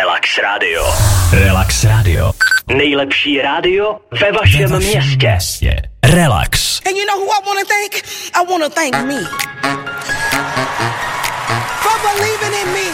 Relax Radio. Relax Radio. Nejlepší rádio ve vašem městě. Relax. And you know who I want to thank? I want to thank me. For believing in me.